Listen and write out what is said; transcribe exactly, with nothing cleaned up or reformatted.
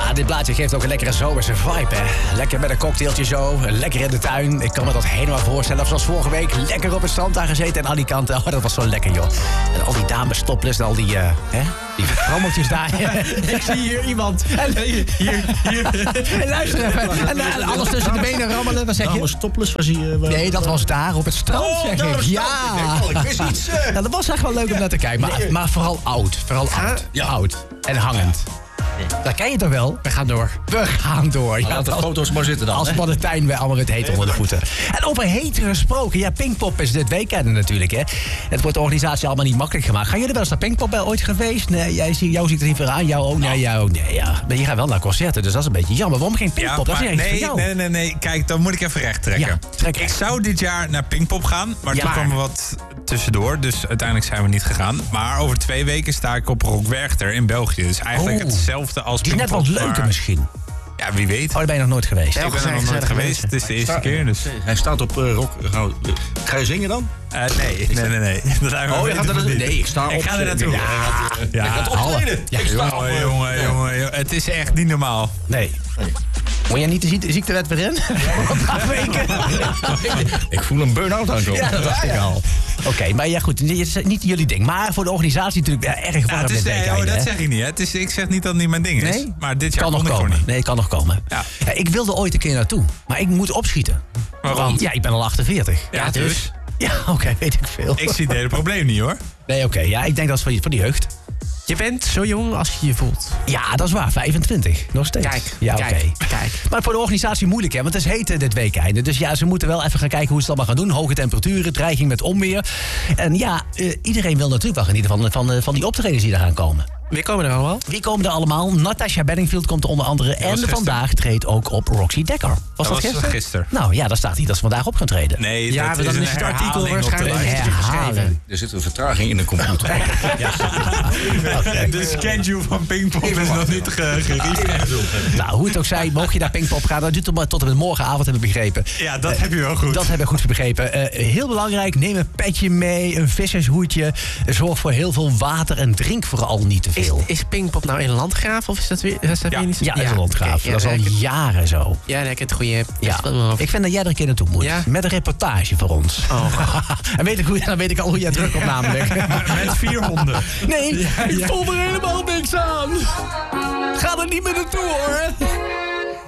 Ja, dit plaatje geeft ook een lekkere zomerse vibe, hè. Lekker met een cocktailtje zo, lekker in de tuin. Ik kan me dat helemaal voorstellen. Zoals vorige week, lekker op het strand daar gezeten in Alicante. Oh, dat was zo lekker, joh. En al die dames topless en al die, uh, hè, die rammeltjes daar. Ik zie hier iemand. En, hier, hier. En luister even. En, en alles tussen de benen rammelen, wat zeg je? Dames topless, was hij... Uh, nee, dat was daar op het strand, oh, zeg ik. Ja. Ik, ik wist iets. Uh. Ja, dat was echt wel leuk om naar te kijken. Maar, maar vooral oud. Vooral oud. Ja. Oud. En hangend. Dat ken je toch wel? We gaan door. We gaan door. Ja, laat de foto's maar zitten dan. Als Martijn we allemaal het heet onder de voeten. En over heet gesproken. Ja, Pinkpop is dit weekend natuurlijk, hè. Het wordt de organisatie allemaal niet makkelijk gemaakt. Gaan jullie wel eens naar Pinkpop bij ooit geweest? Nee, jij, jou ziet er niet voor aan. Jou ook? Nee, jou ook. Nee, ja. Maar je gaat wel naar concerten, dus dat is een beetje jammer. Waarom geen Pinkpop? Ja, dat is nee, voor jou. nee, nee, nee. Kijk, dan moet ik even recht trekken. Ja, trek ik zou dit jaar naar Pinkpop gaan, maar ja. toen kwam er wat tussendoor. Dus uiteindelijk zijn we niet gegaan. Maar over twee weken sta ik op Rock Werchter in België. Dus eigenlijk oh. hetzelfde als Die is net wat leuker maar... misschien. Ja, wie weet. Oh, daar ben je nog nooit geweest. Ik ben er nog nooit geweest. Het is de eerste keer. Dus. Hij staat op uh, Rock. Ga je zingen dan? Uh, nee, nee, nee, nee. Dat oh, je gaat er naartoe? Nee, ik sta op. Ik ga er naartoe. Ja, ja. Ik ga het optreden. Ja, jongen, jongen, jongen, jongen. Het is echt niet normaal. Nee. nee. Moet je niet de ziektewet weer in? Een paar weken. Ik voel een burn-out aankomen. Ja, dat dacht ik al. Oké, okay, maar ja goed, het is niet jullie ding. Maar voor de organisatie natuurlijk ja, erg warm. Ja, het is, dit nee, oh, dat zeg ik niet. Hè. Het is, ik zeg niet dat het niet mijn ding is. Nee? Maar dit jaar kan nog kon komen. Ik niet. Nee, het kan nog komen. Ja. Ja, ik wilde ooit een keer naartoe. Maar ik moet opschieten. Waarom? Want ja, ik ben al achtenveertig. Ja, ja dus. dus. Ja, oké, okay, weet ik veel. Ik zie het hele probleem niet, hoor. Nee, oké. Okay, ja, ik denk dat is voor die, voor die jeugd. Je bent zo jong als je je voelt. Ja, dat is waar. vijfentwintig. Nog steeds. Kijk, ja, kijk, okay. kijk. Maar voor de organisatie moeilijk, hè. Want het is heet dit weekende. Dus ja, ze moeten wel even gaan kijken hoe ze het allemaal gaan doen. Hoge temperaturen, dreiging met onweer. En ja, uh, iedereen wil natuurlijk wel genieten van, van, van die optredens die er gaan komen. Wie komen er allemaal? Wie komen er allemaal? Natasha Bedingfield komt er onder andere. En vandaag treedt ook op Roxy Dekker. Was dat, dat gisteren? Was gisteren? Nou ja, daar staat hij dat ze vandaag op gaan treden. Nee, ja, dat dan is, is het artikel waarschijnlijk een herhaling. Er zit een vertraging in de computer. Ja. Okay. De schedule van Pinkpop is nog niet geriefd. Nou, hoe het ook zij, mocht je naar Pinkpop gaan, dat duurt tot, tot en met morgenavond, heb ik begrepen. Ja, dat uh, heb je wel goed. Dat heb ik goed begrepen. Uh, heel belangrijk, neem een petje mee, een vissershoedje. Zorg voor heel veel water en drink vooral niet te veel. Is, is Pinkpop nou in Landgraaf of is dat weer, is dat ja. weer niet zo? Ja, ja, in Landgraaf. Okay, ja, dat is al het... jaren zo. Ja, dat ik het goede. Ja. Ik vind dat jij er een keer naartoe moet. Ja? Met een reportage voor ons. Oh. En weet ik hoe, dan weet ik al hoe jij terugkomt namelijk. Met vier honden. Nee, ja, ik ja. voel er helemaal niks aan. Ga er niet meer naartoe hoor.